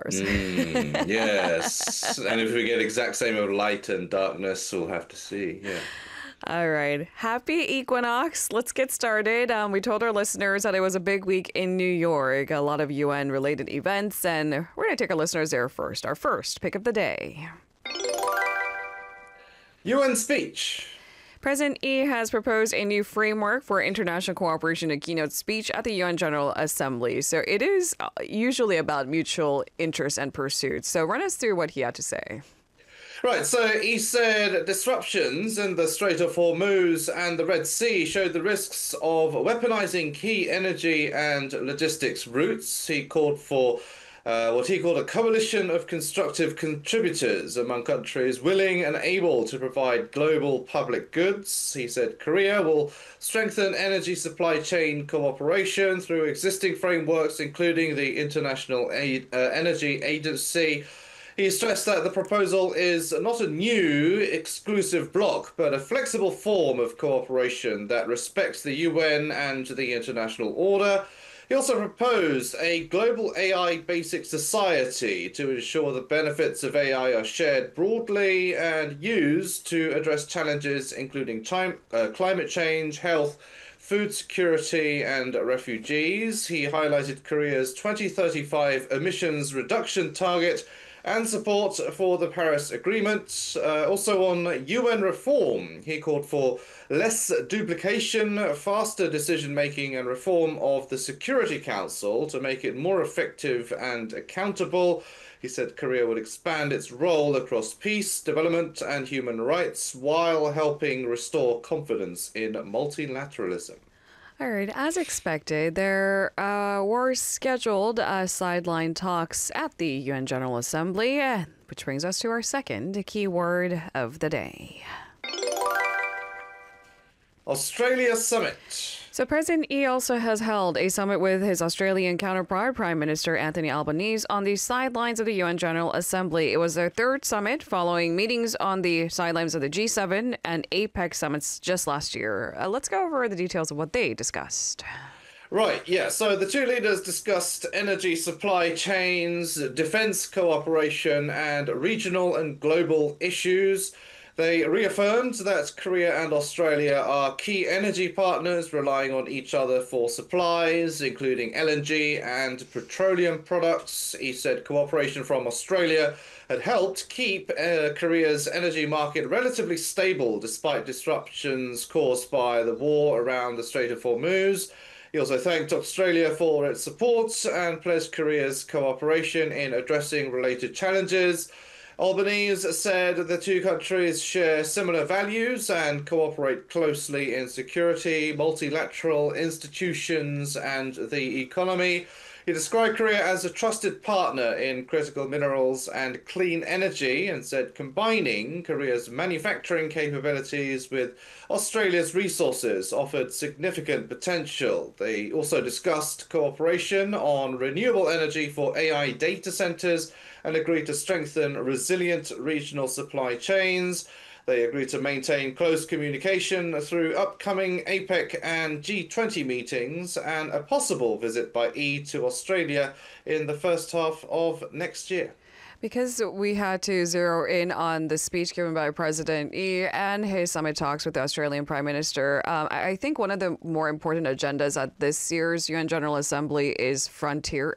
stars. Yes. And if we get exact same of light and darkness, we'll have to see. Yeah. All right. Happy equinox. Let's get started. We told our listeners that it was a big week in New York, a lot of UN related events, and we're going to take our listeners there first. Our first pick of the day. UN speech. President Yi has proposed a new framework for international cooperation, a keynote speech at the UN General Assembly. So it is usually about mutual interests and pursuits. So run us through what he had to say. Right, so he said disruptions in the Strait of Hormuz and the Red Sea showed the risks of weaponizing key energy and logistics routes. He called for what he called a coalition of constructive contributors among countries willing and able to provide global public goods. He said Korea will strengthen energy supply chain cooperation through existing frameworks, including the International Energy Agency. He stressed that the proposal is not a new exclusive bloc, but a flexible form of cooperation that respects the UN and the international order. He also proposed a global AI basic society to ensure the benefits of AI are shared broadly and used to address challenges including climate change, health, food security, and refugees. He highlighted Korea's 2035 emissions reduction target and support for the Paris Agreement. Also on UN reform, he called for less duplication, faster decision-making, and reform of the Security Council to make it more effective and accountable. He said Korea would expand its role across peace, development, and human rights while helping restore confidence in multilateralism. All right, as expected, there were scheduled sideline talks at the UN General Assembly, which brings us to our second keyword of the day. Australia Summit. So President Yi also has held a summit with his Australian counterpart, Prime Minister Anthony Albanese, on the sidelines of the UN General Assembly. It was their third summit following meetings on the sidelines of the G7 and APEC summits just last year. Let's go over the details of what they discussed. Right, yeah. So the two leaders discussed energy supply chains, defense cooperation, and regional and global issues. They reaffirmed that Korea and Australia are key energy partners relying on each other for supplies, including LNG and petroleum products. He said cooperation from Australia had helped keep Korea's energy market relatively stable despite disruptions caused by the war around the Strait of Hormuz. He also thanked Australia for its support and pledged Korea's cooperation in addressing related challenges. Albanese said the two countries share similar values and cooperate closely in security, multilateral institutions, and the economy. He described Korea as a trusted partner in critical minerals and clean energy and said combining Korea's manufacturing capabilities with Australia's resources offered significant potential. They also discussed cooperation on renewable energy for AI data centers and agreed to strengthen resilient regional supply chains. They agreed to maintain close communication through upcoming APEC and G20 meetings and a possible visit by Yi to Australia in the first half of next year. Because we had to zero in on the speech given by President Yi and his summit talks with the Australian Prime Minister, I think one of the more important agendas at this year's UN General Assembly is frontier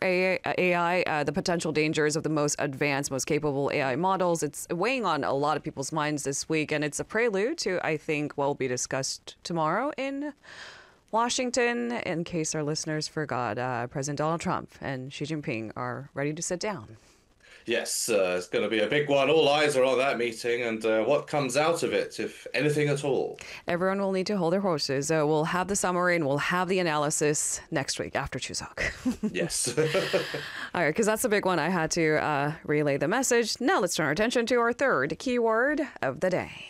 AI, the potential dangers of the most advanced, most capable AI models. It's weighing on a lot of people's minds this week, and it's a prelude to, I think, what will be discussed tomorrow in Washington. In case our listeners forgot, President Donald Trump and Xi Jinping are ready to sit down. Yes, it's going to be a big one. All eyes are on that meeting and what comes out of it, if anything at all. Everyone will need to hold their horses. We'll have the summary and we'll have the analysis next week after Chuseok. Yes. All right, because that's the big one. I had to relay the message. Now let's turn our attention to our third keyword of the day.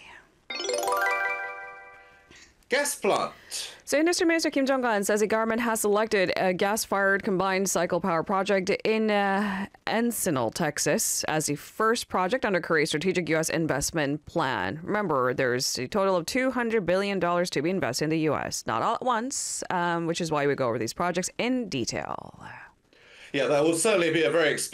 Gas plant. So Industry Minister Kim Jong-un says the government has selected a gas-fired combined cycle power project in Encinal, Texas, as the first project under Korea's strategic U.S. investment plan. Remember, there's a total of $200 billion to be invested in the U.S., not all at once, which is why we go over these projects in detail. Yeah, that will certainly be a very expensive